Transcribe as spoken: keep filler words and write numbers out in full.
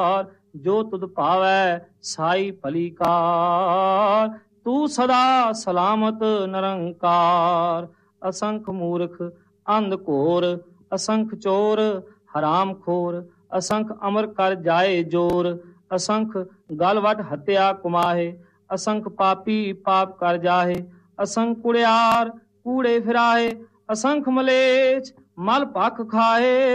जो तुद पावै साई भली कार। तू सदा सलामत निरंकार। असंख मूर्ख अंध घोर, असंख चोर हराम खोर, असंख अमर कर जाए जोर, असंख गलवट हत्या कुमाहे, असंख पापी पाप कर जाहे, असंख कुड़ियार कूड़े फिराहे, असंख मलेच मल भख खाए।